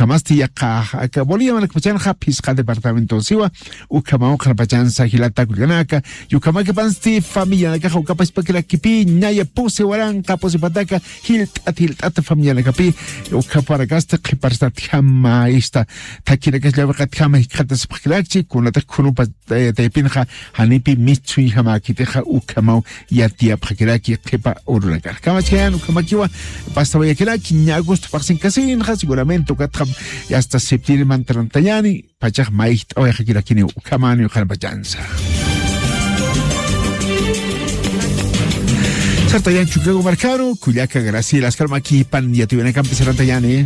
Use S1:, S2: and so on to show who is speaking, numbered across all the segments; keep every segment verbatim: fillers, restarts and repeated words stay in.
S1: ukamasti yaqa aka Bolivia manakpachanja pisqa departamento siwa ukama uqarpachansa hilata kulganaka yukamaka pansti familia nakaja ukapaspakila kipi ñaya puse waranqa pusipataka hiltat hiltat familia nakapi ukaparakasta qiparsta tjama ista takinakaslawqa tjama hiqata spaqilakchi kunata kunupa taypinja hanipi mitsu hamakiteja ukama yatia paqilaki qipa urulaka kamachian ukamakiwa basta vayakilaki ña agosto paqsin kasinja seguramente ukatja hasta septiembre mantarantayani pachaj mait oyajakilakini ukamani uqarpachansa Sartayan Chucago Marcano, Cuyaca Graciela, Ascarmaki, Pan, ya tuvieron campes Sarantayani.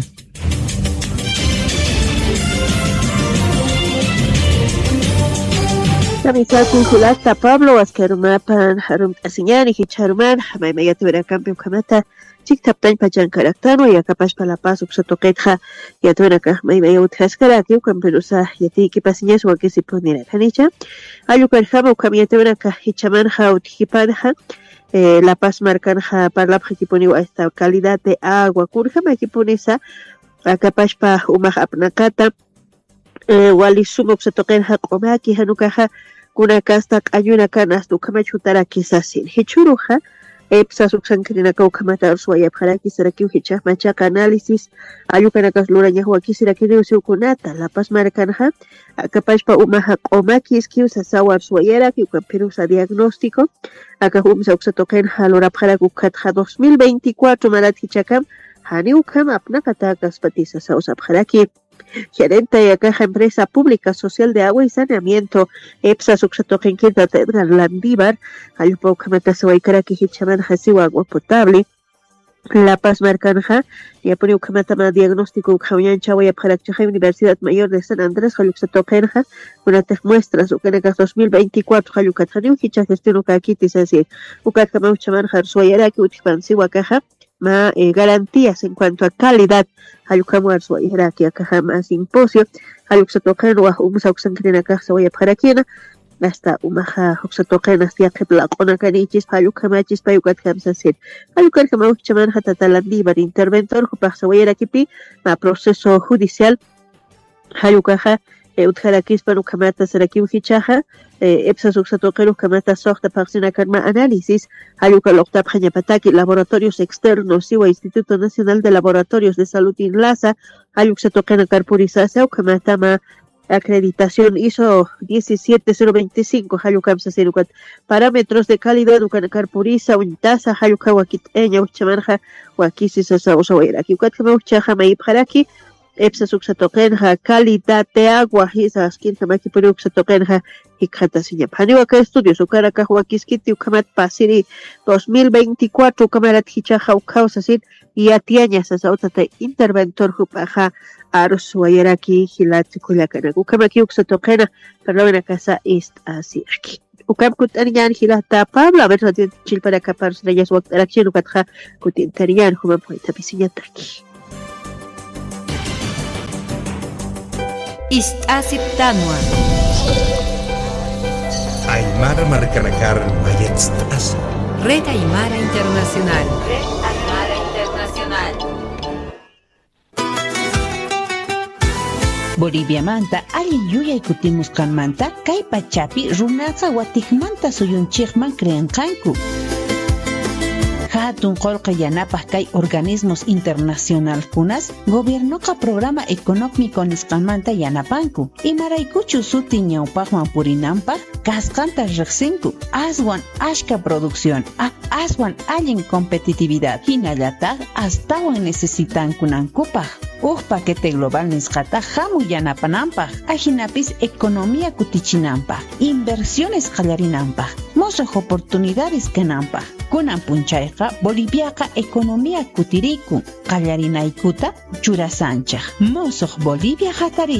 S2: Kamikaze Hulasta Pablo, Ascarumapan, Harum Asiñani, Hicharuman, Jamaica ya tuvieron campeón Kamata, Chictaptan Pachan Caractano, y a Capash para la Paz, Uxatoquetja, y a Tueraca, Maimea Utrascaraki, Camperusa, y a Tiki Pasiñas, o que se poniera Canicha, Ayucarjama, Camiateuraca, Hichamanja, Utijipanja, Eh, La Paz marcanja para la equiponi esta calidad de agua curja me equiponisa a capaz pa umah apnakata eh, wali sumo se toquen ha komaki hanukaja kuna kasta ayuna canas du kama chutara kisasin hichuruja epsa suksankrina ka kamata suaya para kisara ki hicha macha análisis ayukana kaslura nya wa kisira ki de ukunata La Paz marcanja a capaz pa umah komaki skiu sa sawar suayera ki ukaperusa diagnóstico acá vamos a tocar halora para kukatja dos mil veinticuatro malati chakam hani ukam apna katakas patisa sausa para aquí gerente y acá empresa pública social de agua y saneamiento epsa suxatoken quinta Edgar Landívar ayupa ukamata sawaikara ki hichaman hasiwa agua potable La Paz Marcanja, y apone ukamatama diagnóstico ukawian chawaya para la Universidad Mayor de San Andrés, Jaluxatokenja, una te muestras ukanekas dos mil veinticuatro, Jalucatani, Ukicha gestión ukakitis, es decir, ukatama uchaman jarsuayara que utipansiwa caja, ma eh, garantías en cuanto a calidad, Jalucamu arsuayara que acaja más imposio, Jaluxatokenwa, umusa uxankrina caja, vaya para quien hasta umaha oxatoqen hasta que placona canichis payukamachis payukat hamsasit payukat kama uchaman hata talandibar interventor kupasawera kipi ma proceso judicial hayukaja utjarakis panu kamata saraki uhichaja epsas oxatoqeru kamata sohta paxina karma análisis hayuka lokta phaña pataki laboratorios externos siwa Instituto Nacional de Laboratorios de Salud Inlasa hayuksatoqena karpurisasa kamata ma acreditación I S O diecisiete cero veinticinco Hayukam Saserukat parámetros de calidad ukan carpuriza untasa Hayuka wakit eña uchamarja wakisi sasa usawera kiukat kama uchaja mai paraki epsa suxatokenja calidad de agua hisa skin kama kipuru uxatokenja hikata sinya pani waka estudios ukara ka wakiskiti ukamat pasiri dos mil veinticuatro kamarat hichaja ukausasin y atiaña sasa utate interventor hupaja arsuayaraki hilati kulakana ukamaki uxatoqena perdona casa ist así aquí ukam kutanian hilata Pablo a ver radio chilpara kapar reyes waqt arakchen ukatja kutintarian huma poita pisiñataki
S3: ist asiptanwa
S4: Aymara Marcanakar Mayetz As
S3: Red Aymara Internacional Red Aymara Internacional
S5: Bolivia manta ali yuyay kutimuskan manta kay pachapi runaqa watikmanta suyunchikman creanqanku hatun qolqa yanapaq kay organismos internacional kunas gobiernoqa programa económico nisqanmanta yanapanku imaraykuchu suti ñawpaqman purinanpaq kasqanta riqsinku aswan ashka producción a aswan allin competitividad hinallataq astawan necesitankunankupaq uj paquete global nisqata hamu yanapananpaq ajinapis economía kutichinanpaq inversiones qallarinanpaq mosoq oportunidades kananpaq kunan punchayqa Boliviaqa economía kutirikun qallarinaykuta churasanchaq mosoq Bolivia hatari